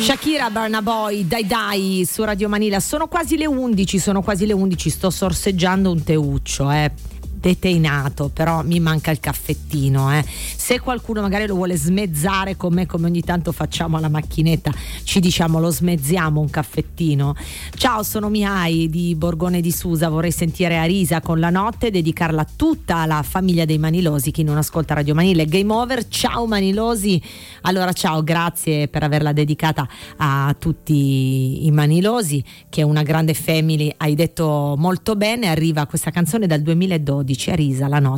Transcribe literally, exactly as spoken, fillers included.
Shakira, Burna Boy, dai dai su Radio Manila. Sono quasi le undici, sono quasi le undici, sto sorseggiando un teuccio, eh. deteinato, però mi manca il caffettino, eh. Se qualcuno magari lo vuole smezzare con me, come ogni tanto facciamo alla macchinetta, ci diciamo lo smezziamo un caffettino. Ciao, sono Mihai di Borgone di Susa, vorrei sentire Arisa con La notte e dedicarla tutta alla famiglia dei Manilosi. Chi non ascolta Radio Manila è game over. Ciao Manilosi. Allora ciao, grazie per averla dedicata a tutti i Manilosi, che è una grande family, hai detto molto bene. Arriva questa canzone dal duemiladodici, Arisa, La notte